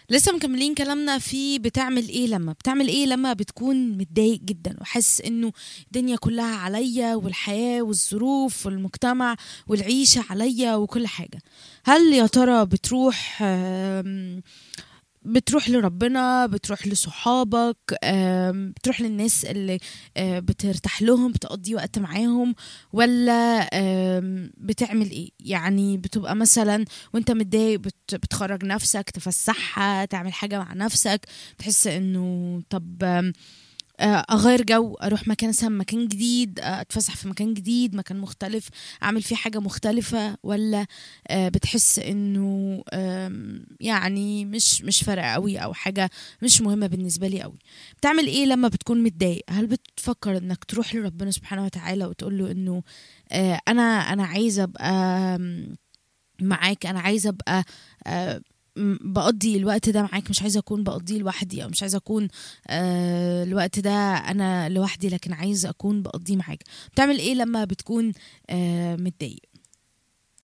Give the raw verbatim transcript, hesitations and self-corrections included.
لسه مكملين كلامنا في بتعمل ايه لما بتعمل ايه لما بتكون متضايق جدا وحاسس انه الدنيا كلها عليا والحياة والظروف والمجتمع والعيشة عليا وكل حاجة. هل يا ترى بتروح آم، بتروح لربنا، بتروح لصحابك، آم، بتروح للناس اللي آه، بترتاح لهم، بتقضي وقت معاهم، ولا آم، بتعمل ايه؟ يعني بتبقى مثلا وانت متضايق بت بتخرج نفسك، تفسحها، تعمل حاجة مع نفسك، تحس انه طب آم، آه، اغير جو، اروح مكان مثلا مكان جديد، آه، اتفسح في مكان جديد، مكان مختلف، اعمل فيه حاجة مختلفة، ولا آه، بتحس انه آم، يعني مش مش فارقة قوي او حاجة مش مهمة بالنسبة لي قوي؟ بتعمل ايه لما بتكون متضايق؟ هل بتفكر انك تروح لربنا سبحانه وتعالى وتقول له انه آه، انا انا عايزة ابقى آم، معاك، انا عايزة ابقى آه، م- بقضي الوقت ده معاك، مش عايزة أكون بقضيه لوحدي، أو مش عايزة أكون آه الوقت ده أنا لوحدي، لكن عايزة أكون بقضيه معاك؟ بتعمل إيه لما بتكون آه متضايق؟